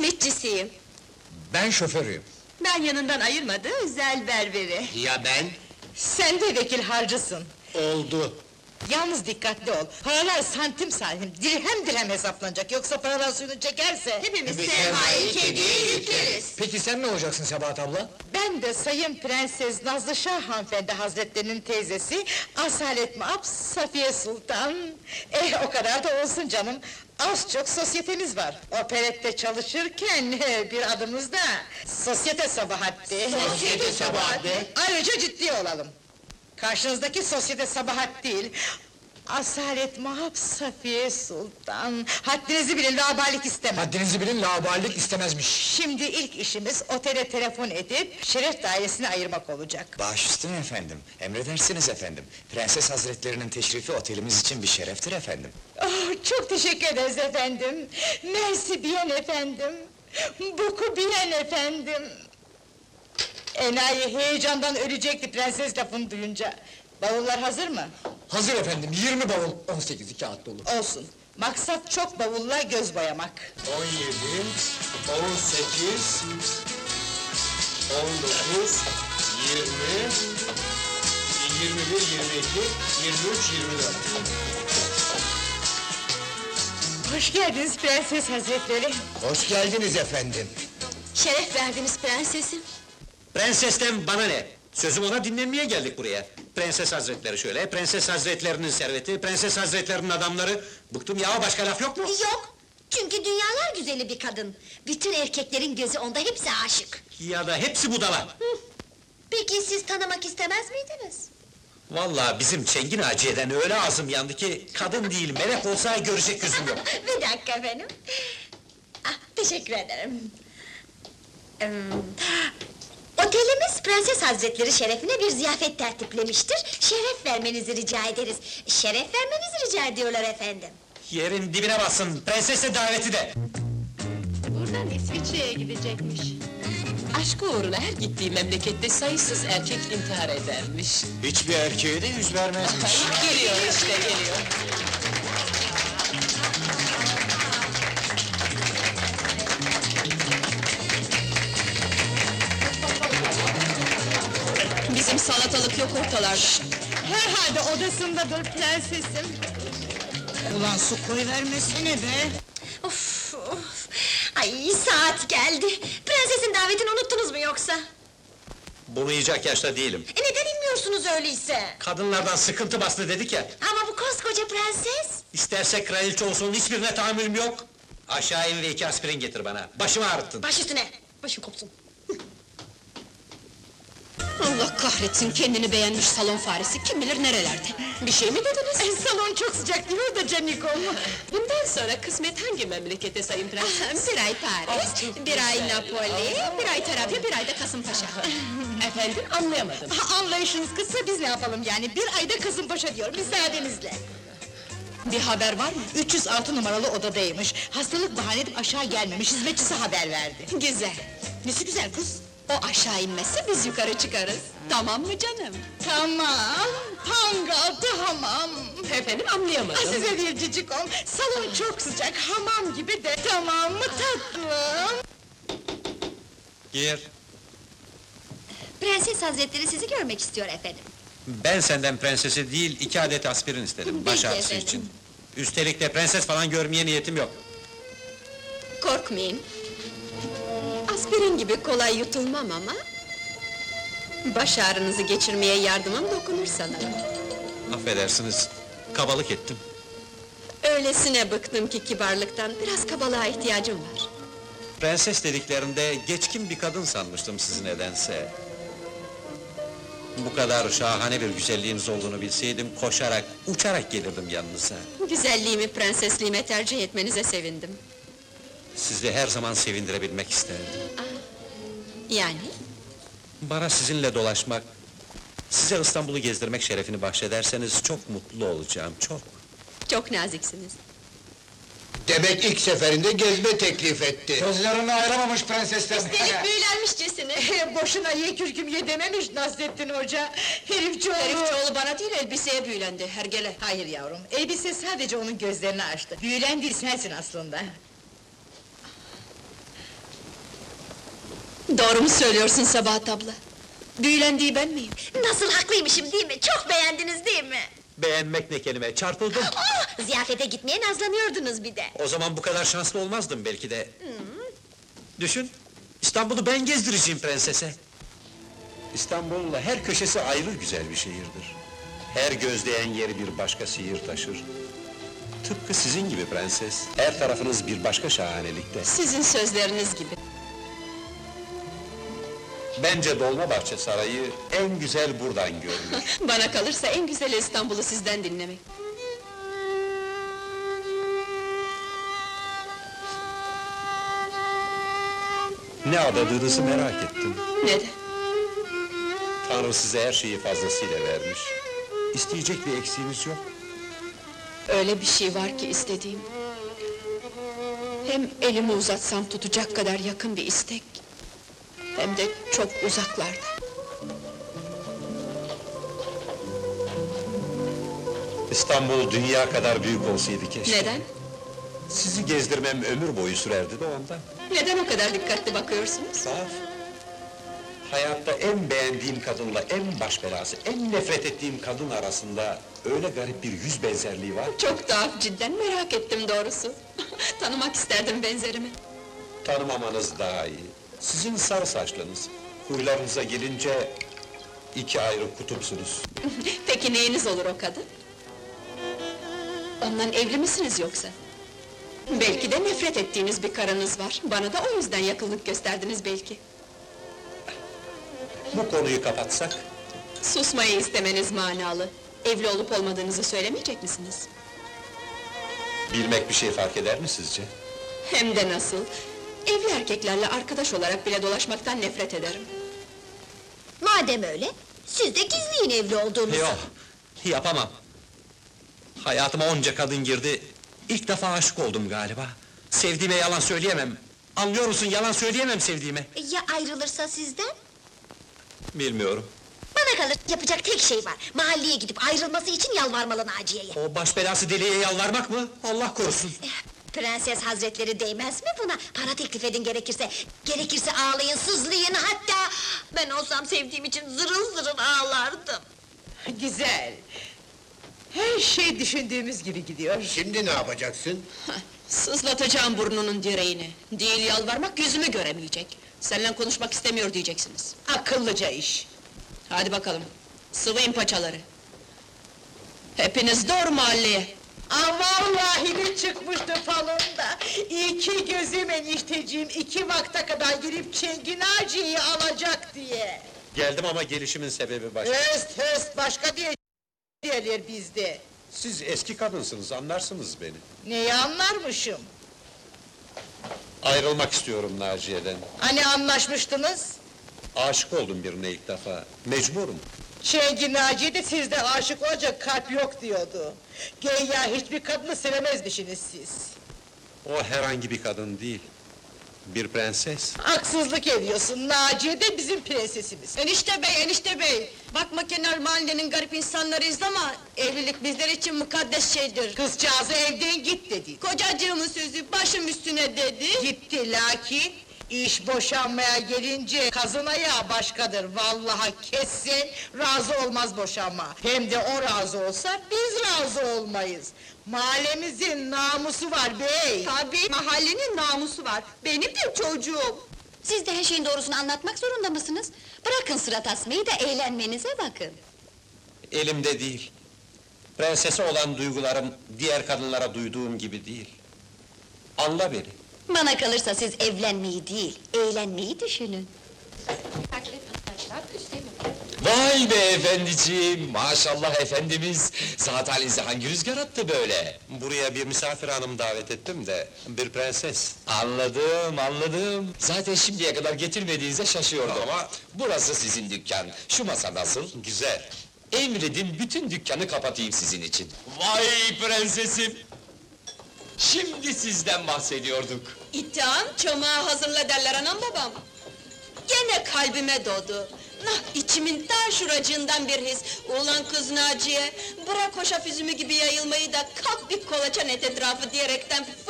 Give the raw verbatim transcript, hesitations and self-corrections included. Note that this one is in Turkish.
hizmetçisiyim. Ben şoförüyüm. Ben yanından ayırmadı, özel berberi. Ya ben? Sen de vekil harcısın. Oldu. Yalnız dikkatli ol. Paralar santim santim, dirhem dirhem hesaplanacak. Yoksa paralar suyunu çekerse... Hepimiz Bir sermayeyi sermayeyi kediye yükleriz. Peki sen ne olacaksın Sebahat abla? Ben de Sayın Prenses Nazlı Şah Hanımefendi Hazretlerinin teyzesi... ...Asalet Maap Safiye Sultan... Eh, o kadar da olsun canım. Az çok sosyetemiz var. Operette çalışırken bir adımız da... ...Sosyete Sabahattin. Sosyete Sabahattin. Ayrıca ciddi olalım. Karşınızdaki sosyete Sabahat değil... ...Asalet Mahap Safiye Sultan... ...haddinizi bilin, laubalik istemem. Haddinizi bilin, laubalilik istemezmiş. Şimdi ilk işimiz otele telefon edip... ...şeref dairesini ayırmak olacak. Baş üstüne efendim, emredersiniz efendim. Prenses Hazretlerinin teşrifi otelimiz için bir şereftir efendim. Oh, çok teşekkür ederiz efendim! Merci bien efendim! Beaucoup bien efendim! Enayi heyecandan ölecekti prenses lafını duyunca! Bavullar hazır mı? Hazır efendim, yirmi bavul, on sekizi kağıt dolu. Olsun! Maksat çok bavulla göz boyamak! On yedi, on sekiz, on dokuz, yirmi, yirmi bir, yirmi iki, yirmi üç, yirmi dört. Hoş geldiniz prenses hazretleri! Hoş geldiniz efendim. Şeref verdiniz prensesim. Prensesten bana ne? Sözüm ona dinlenmeye geldik buraya. Prenses Hazretleri şöyle, Prenses Hazretlerinin serveti, Prenses Hazretlerinin adamları... Bıktım ya, başka laf yok mu? Yok! Çünkü dünyalar güzeli bir kadın. Bütün erkeklerin gözü onda, hepsi aşık. Ya da hepsi budala! Peki siz tanımak istemez miydiniz? Vallahi bizim Çengin Hacı'den öyle ağzım yandı ki... ...kadın değil, melek olsa görecek yüzüm yok. Bir dakika efendim. Ah, teşekkür ederim. Ee, Otelimiz Prenses Hazretleri şerefine bir ziyafet tertiplemiştir. Şeref vermenizi rica ederiz. Şeref vermenizi rica ediyorlar efendim. Yerin dibine bassın, prensese daveti de! Buradan İsviçre'ye gidecekmiş. Aşkı uğruna her gittiği memlekette sayısız erkek intihar edermiş. Hiçbir erkeğe de yüz vermezmiş. Geliyor işte, geliyor. Bizim salatalık yok ortalarda. Herhalde odasındadır prensesim! Ulan su koyuvermesene be! Of, of! Ay, saat geldi! Prensesin davetini unuttunuz mu yoksa? Bunu yiyecek yaşta değilim. E neden inmiyorsunuz öyleyse? Kadınlardan sıkıntı bastı dedik ya... Ama bu koskoca prenses! ...İsterse kraliçe olsun, hiçbirine tahammülüm yok! Aşağı in ve iki aspirin getir bana, başımı ağrıttın! Baş üstüne! Başım kopsun! Allah kahretsin, kendini beğenmiş salon faresi, kim bilir nerelerde? Bir şey mi dediniz? Ay, salon çok sıcak değil mi da canikom? Bundan sonra kısmet hangi memlekete sayın prenses? Bir ay Paris, bir ay Napoli, bir ay Tarabya, bir ay da Kasımpaşa. Efendim, anlayamadım. Ha, anlayışınız kısa, biz ne yapalım yani? Bir ayda Kasımpaşa diyorum, müsaadenizle! Bir haber var mı? üç yüz altı numaralı odadaymış. Hastalık bahane edip aşağı gelmemiş, hizmetçisi haber verdi. Güzel. Nesi güzel kız? O aşağı inmezse biz yukarı çıkarız. Tamam mı canım? Tamam, pangal, tamam. Efendim, anlayamadım. Size bir cicikom, salon çok sıcak, hamam gibi de, tamam mı tatlım? Gir! Prenses Hazretleri sizi görmek istiyor efendim. Ben senden prensesi değil, iki adet aspirin istedim, baş Peki ağrısı efendim. için. Üstelik de prenses falan görmeye niyetim yok. Korkmayın. Aspirin gibi kolay yutulmam ama... ...baş ağrınızı geçirmeye yardımım dokunur sanırım. Affedersiniz, kabalık ettim. Öylesine bıktım ki kibarlıktan, biraz kabalığa ihtiyacım var. Prenses dediklerinde geçkin bir kadın sanmıştım sizi nedense. Bu kadar şahane bir güzelliğiniz olduğunu bilseydim, koşarak, uçarak gelirdim yanınıza. Güzelliğimi prensesliğime tercih etmenize sevindim. Sizi her zaman sevindirebilmek isterdim. Yani? Bana sizinle dolaşmak, size İstanbul'u gezdirmek şerefini bahşederseniz çok mutlu olacağım, çok. Çok naziksiniz. Demek ilk seferinde gezme teklif etti. Gözlerini ayıramamış prensesten. Üstelik büyülenmişçesine. Boşuna ye kürküm ye dememiş Nasrettin Hoca! Herifçioğlu! Herifçioğlu bana değil, elbiseye büyülendi, hergele. Hayır yavrum, elbise sadece onun gözlerini açtı. Büyülen değil sensin aslında. Doğru mu söylüyorsun Sabahat abla? Büyülendiği ben miyim? Nasıl haklıymışım değil mi? Çok beğendiniz değil mi? Beğenmek ne kelime, çarpıldım! Oh, ziyafete gitmeye nazlanıyordunuz bir de. O zaman bu kadar şanslı olmazdım belki de. Düşün, İstanbul'u ben gezdireceğim prensese. İstanbul'la her köşesi ayrı güzel bir şehirdir. Her gözleyen yeri bir başka sihir taşır. Tıpkı sizin gibi prenses, her tarafınız bir başka şahanelikte. Sizin sözleriniz gibi. Bence Dolmabahçe Sarayı en güzel buradan görünür. Bana kalırsa en güzeli İstanbul'u sizden dinlemek. Ne adadığınızı merak ettim. Neden? Tanrı size her şeyi fazlasıyla vermiş. İsteyecek bir eksiğiniz yok. Öyle bir şey var ki istediğim. Hem elimi uzatsam tutacak kadar yakın bir istek, hem de çok uzaklarda. İstanbul dünya kadar büyük olsaydı keşke. Neden? Sizi gezdirmem ömür boyu sürerdi de ondan. Neden o kadar dikkatli bakıyorsunuz? Saf. Hayatta en beğendiğim kadınla en baş belası, en nefret ettiğim kadın arasında öyle garip bir yüz benzerliği var. Çok tuhaf, cidden merak ettim doğrusu. Tanımak isterdim benzerimi. Tanımamanız daha iyi. Sizin sarı saçlınız, huylarınıza gelince iki ayrı kutupsunuz. Peki neyiniz olur o kadın? Ondan evli misiniz yoksa? Belki de nefret ettiğiniz bir karınız var. Bana da o yüzden yakınlık gösterdiniz belki. Bu konuyu kapatsak, Susmayı istemeniz manalı. Evli olup olmadığınızı söylemeyecek misiniz? bilmek bir şey fark eder mi sizce? Hem de nasıl? Evli erkeklerle arkadaş olarak bile dolaşmaktan nefret ederim. Madem öyle, siz de gizleyin evli olduğunuzu. Yok, yapamam. Hayatıma onca kadın girdi, ilk defa aşık oldum galiba. Sevdiğime yalan söyleyemem. Anlıyor musun, yalan söyleyemem sevdiğime. E, Ya ayrılırsa sizden? Bilmiyorum. Bana kalır, yapacak tek şey var. Mahalleye gidip ayrılması için yalvarmalı Naciye'ye. O baş belası deliye yalvarmak mı? Allah korusun! Eh, Prenses hazretleri değmez mi buna? Para teklif edin gerekirse. Gerekirse ağlayın, sızlayın, hatta... Ben olsam sevdiğim için zırıl zırıl ağlardım. Güzel! Her şey düşündüğümüz gibi gidiyor. Şimdi ne yapacaksın? Sızlatacağım burnunun direğini. Değil yalvarmak, yüzümü göremeyecek. Seninle konuşmak istemiyor diyeceksiniz. Akıllıca iş! Hadi bakalım, sıvayın paçaları. Hepiniz doğru mahalleye. Aa, vallahi ne çıkmıştı falonda! İki gözüm enişteciğim, iki vakte kadar girip Çengi Naciye'yi alacak diye! Geldim ama gelişimin sebebi başka. Höst höst, başka diye diyorlar bizde! Siz eski kadınsınız, anlarsınız beni. Neyi anlarmışım? Ayrılmak istiyorum Naciye'den. Hani anlaşmıştınız? Aşık oldum birine ilk defa, mecburum. Çengi Naciye de sizde aşık olacak kalp yok diyordu. Güya hiçbir kadını sevemezmişsiniz siz. O herhangi bir kadın değil, bir prenses. Haksızlık ediyorsun, Naciye de bizim prensesimiz. Enişte bey, enişte bey! Bakma kenar mahallenin garip insanlarıyız ama... ...evlilik bizler için mukaddes şeydir. Kızcağızı evden git dedi. Kocacığımın sözü başım üstüne dedi. Gitti lakin... iş boşanmaya gelince kazın ayağı başkadır. Vallahi kesin razı olmaz boşanma. Hem de o razı olsa biz razı olmayız. Mahallemizin namusu var bey. Tabii, mahallenin namusu var. Benim de çocuğum. Siz de her şeyin doğrusunu anlatmak zorunda mısınız? Bırakın sırat asmayı da eğlenmenize bakın. Elimde değil. Prensese olan duygularım, diğer kadınlara duyduğum gibi değil. Anla beni. Bana kalırsa siz evlenmeyi değil, eğlenmeyi düşünün. Vay be efendiciğim, maşallah efendimiz! Saat halinize hangi rüzgar attı böyle? Buraya bir misafir hanım davet ettim de, bir prenses. Anladım, anladım. Zaten şimdiye kadar getirmediğinize şaşıyordum ama... ...burası sizin dükkan, şu masa nasıl? Güzel. Emredin, bütün dükkanı kapatayım sizin için. Vay prensesim! Şimdi sizden bahsediyorduk. İttihan, çomağı hazırla derler anam babam. Gene kalbime doğdu. Nah, içimin ta şuracığından bir his. Ulan kız Naciye, bırak hoşaf üzümü gibi yayılmayı da kalk bir kolaçan et etrafı diyerekten